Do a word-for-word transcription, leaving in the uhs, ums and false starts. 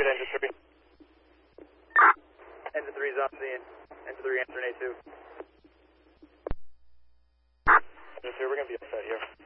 good, engine three. Engine three's on the engine three answering A two. Engine three, we're going to be upset here.